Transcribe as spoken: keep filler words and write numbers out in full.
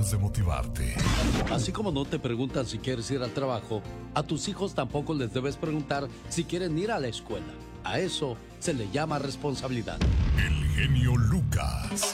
años de motivarte. Así como no te preguntan si quieres ir al trabajo, a tus hijos tampoco les debes preguntar si quieren ir a la escuela. A eso se le llama responsabilidad. El genio Lucas.